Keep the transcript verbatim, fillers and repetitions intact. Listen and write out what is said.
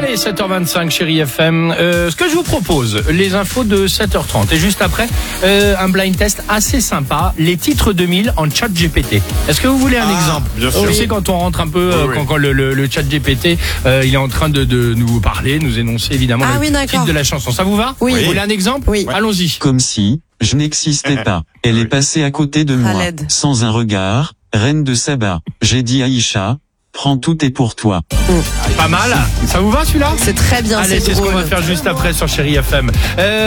Allez, sept heures vingt-cinq, chérie F M. Euh, ce que je vous propose, les infos de sept heures trente. Et juste après, euh, un blind test assez sympa. Les titres deux mille en chat G P T. Est-ce que vous voulez un Ah, exemple? bien sûr. Tu Oui. sais, quand on rentre un peu, euh, Oui, oui. quand, quand le, le, le chat G P T, euh, il est en train de, de nous parler, nous énoncer évidemment Ah le oui, d'accord. titre de la chanson. Ça vous va? Oui. Vous voulez un exemple? Oui. Allons-y. Comme si je n'existais pas. Elle est passée à côté de moi, Khaled. sans un regard, reine de Saba. J'ai dit Aïcha, prends tout est pour toi. Pas mal. Ça vous va celui-là? C'est très bien, Allez, c'est c'est ce qu'on drôle. va faire juste après sur Chérie F M. Euh,